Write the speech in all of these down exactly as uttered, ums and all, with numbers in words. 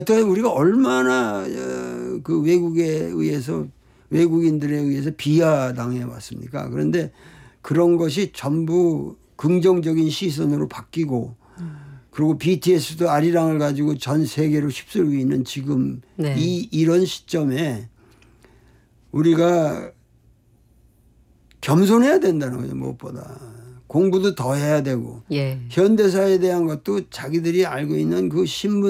또 우리가 얼마나 어, 그 외국에 의해서 외국인들에 의해서 비하당해 왔습니까? 그런데 그런 것이 전부 긍정적인 시선으로 바뀌고 음. 그리고 비티에스도 아리랑을 가지고 전 세계로 휩쓸고 있는 지금 네. 이 이런 시점에 우리가 겸손해야 된다는 거죠. 무엇보다 공부도 더 해야 되고 예. 현대사에 대한 것도 자기들이 알고 있는 그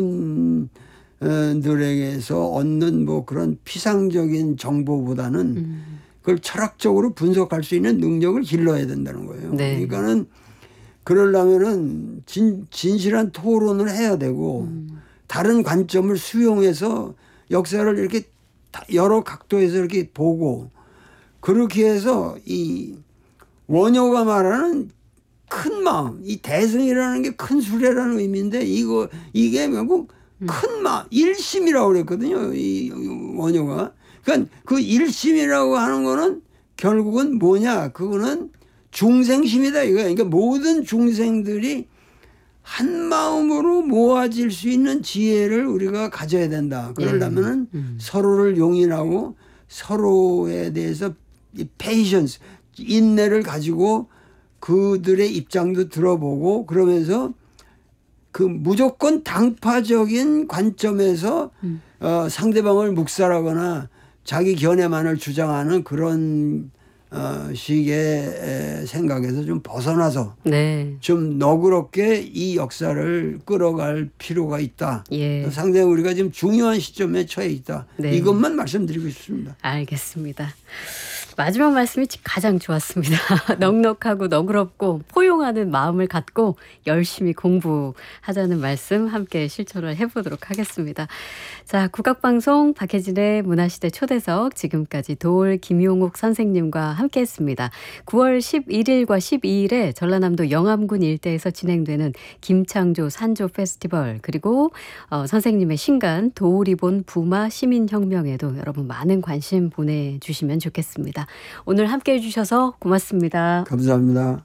신문들에게서 얻는 뭐 그런 피상적인 정보보다는 음. 그걸 철학적으로 분석할 수 있는 능력을 길러야 된다는 거예요. 네. 그러니까는 그러려면은 진, 진실한 토론을 해야 되고 음. 다른 관점을 수용해서 역사를 이렇게 여러 각도에서 이렇게 보고 그렇게 해서 이 원효가 말하는 큰 마음, 이 대승이라는 게 큰 수레라는 의미인데 이거 이게 결국 음. 큰 마음, 일심이라고 그랬거든요. 이 원효가. 그러니까 그 일심이라고 하는 거는 결국은 뭐냐? 그거는 중생심이다 이거야. 그러니까 모든 중생들이 한 마음으로 모아질 수 있는 지혜를 우리가 가져야 된다. 그러려면은 예. 음. 서로를 용인하고 서로에 대해서 이 페이션스, 인내를 가지고 그들의 입장도 들어보고 그러면서 그 무조건 당파적인 관점에서 음. 어, 상대방을 묵살하거나 자기 견해만을 주장하는 그런 어, 식의 생각에서 좀 벗어나서 네. 좀 너그럽게 이 역사를 끌어갈 필요가 있다. 예. 상당히 우리가 지금 중요한 시점에 처해 있다. 네. 이것만 말씀드리고 싶습니다. 알겠습니다. 마지막 말씀이 가장 좋았습니다. 넉넉하고 너그럽고 포용하는 마음을 갖고 열심히 공부하자는 말씀 함께 실천을 해보도록 하겠습니다. 자, 국악방송 박혜진의 문화시대 초대석 지금까지 도올 김용옥 선생님과 함께했습니다. 구월 십일일과 십이일에 전라남도 영암군 일대에서 진행되는 김창조 산조 페스티벌 그리고 어, 선생님의 신간 도올이 본 부마 시민혁명에도 여러분 많은 관심 보내주시면 좋겠습니다. 오늘 함께해 주셔서 고맙습니다. 감사합니다.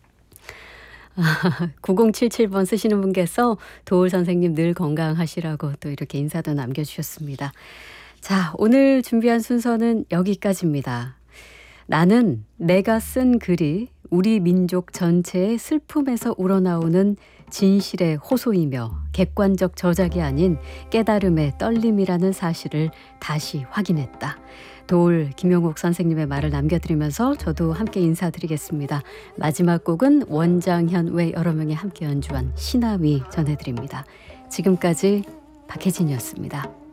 구공칠칠번 쓰시는 분께서 도올 선생님 늘 건강하시라고 또 이렇게 인사도 남겨주셨습니다. 자, 오늘 준비한 순서는 여기까지입니다. 나는 내가 쓴 글이 우리 민족 전체의 슬픔에서 우러나오는 진실의 호소이며 객관적 저작이 아닌 깨달음의 떨림이라는 사실을 다시 확인했다. 도올 김용옥 선생님의 말을 남겨드리면서 저도 함께 인사드리겠습니다. 마지막 곡은 원장현 외 여러 명이 함께 연주한 시나위 전해드립니다. 지금까지 박혜진이었습니다.